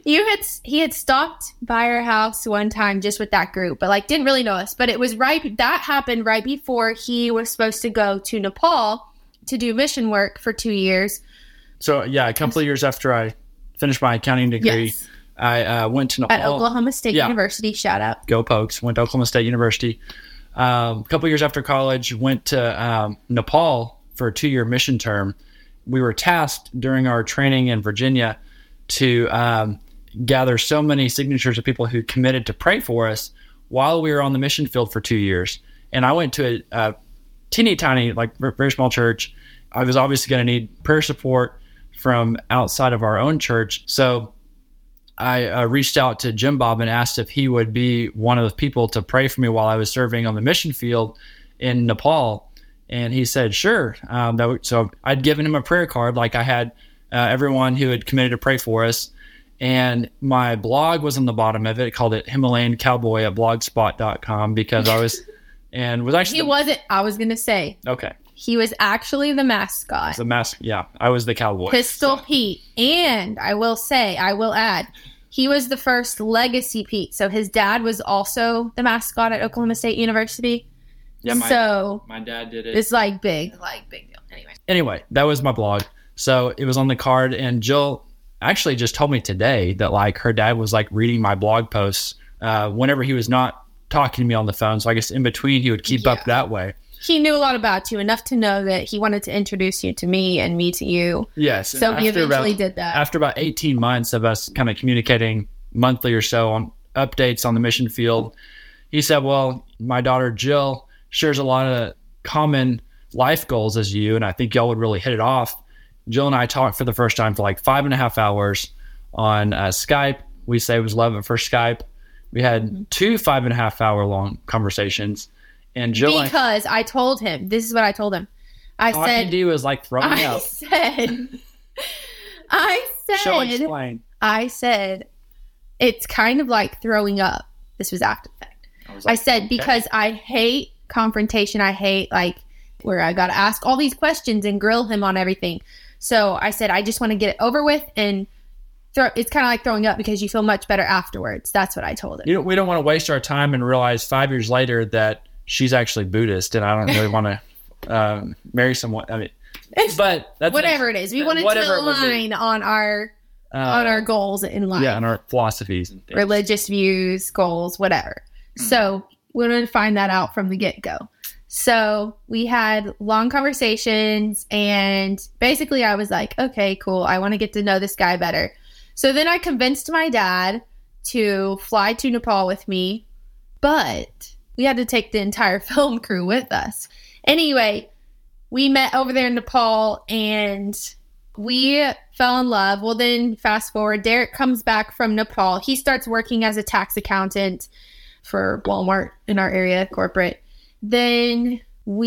He had stopped by our house one time just with that group, but like didn't really know us. But it was that happened right before he was supposed to go to Nepal to do mission work for 2 years. So yeah, a couple of years after I finished my accounting degree, Yes. I went to Nepal. At Oklahoma State University. Shout out. Go Pokes. Went to Oklahoma State University. A couple of years after college, went to Nepal for a 2-year mission term. We were tasked during our training in Virginia to gather so many signatures of people who committed to pray for us while we were on the mission field for 2 years. And I went to a teeny tiny, like very small church. I was obviously going to need prayer support from outside of our own church. So I reached out to Jim Bob and asked if he would be one of the people to pray for me while I was serving on the mission field in Nepal. And he said, sure. So I'd given him a prayer card like I had everyone who had committed to pray for us. And my blog was on the bottom of it. Called it Himalayan Cowboy at blogspot.com because I was, and was actually. I was going to say. Okay. He was actually the mascot. I was the cowboy. Pistol Pete. And I will add, he was the first legacy Pete. So his dad was also the mascot at Oklahoma State University. Yeah, my dad did it. It's like big deal. Anyway, that was my blog. So it was on the card, and Jill actually just told me today that like her dad was like reading my blog posts whenever he was not talking to me on the phone. So I guess in between he would keep up that way. He knew a lot about you, enough to know that he wanted to introduce you to me and me to you. Yes. So he eventually did that. After about 18 months of us kind of communicating monthly or so on updates on the mission field, he said, well, my daughter Jill shares a lot of common life goals as you, and I think y'all would really hit it off. Jill and I talked for the first time for like 5.5 hours on Skype. We say it was love at first Skype. We had 2 5.5 hour long conversations. And Jill, because I told him, this is what I told him. I said, to you was like throwing up. She'll explain. I said, it's kind of like throwing up. This was after the fact. I said, because I hate confrontation. I hate like where I got to ask all these questions and grill him on everything. So I said, I just want to get it over with and it's kind of like throwing up because you feel much better afterwards. That's what I told him. We don't want to waste our time and realize 5 years later that she's actually Buddhist, and I don't really want to marry someone. I mean, but that's whatever it is. We wanted to align on our goals in life. Yeah, and our philosophies, and things. Religious views, goals, whatever. So we wanted to find that out from the get-go. So we had long conversations, and basically I was like, okay, cool. I want to get to know this guy better. So then I convinced my dad to fly to Nepal with me, but we had to take the entire film crew with us. Anyway, we met over there in Nepal and we fell in love. Well, then fast forward, Derek comes back from Nepal. He starts working as a tax accountant for Walmart in our area, corporate. Then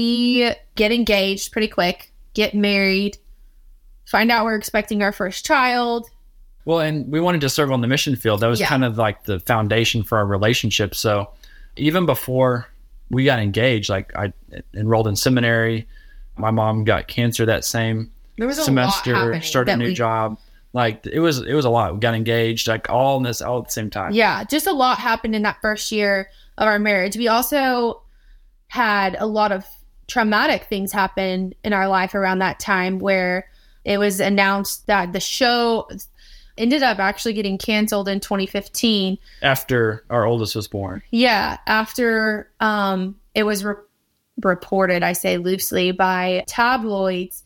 we get engaged pretty quick, get married, find out we're expecting our first child. Well, and we wanted to serve on the mission field. That was kind of like the foundation for our relationship. So even before we got engaged, like I enrolled in seminary. My mom got cancer that same semester, started a new job. Like it was a lot. We got engaged, like all at the same time. Yeah, just a lot happened in that first year of our marriage. We also had a lot of traumatic things happen in our life around that time where it was announced that the show ended up actually getting canceled in 2015. After our oldest was born. Yeah, after it was reported, I say loosely, by tabloids,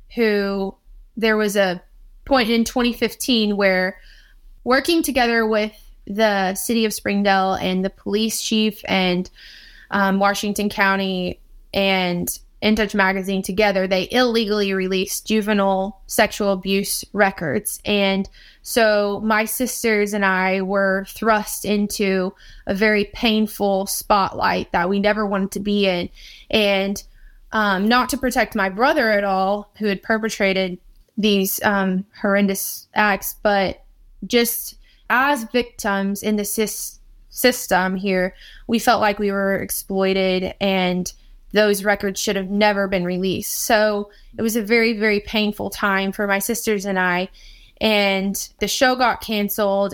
who there was a point in 2015 where working together with the city of Springdale and the police chief and Washington County and In Touch magazine together, they illegally released juvenile sexual abuse records. And so my sisters and I were thrust into a very painful spotlight that we never wanted to be in. And not to protect my brother at all, who had perpetrated these horrendous acts, but just as victims in the system here, we felt like we were exploited and those records should have never been released. So it was a very, very painful time for my sisters and I. And the show got canceled.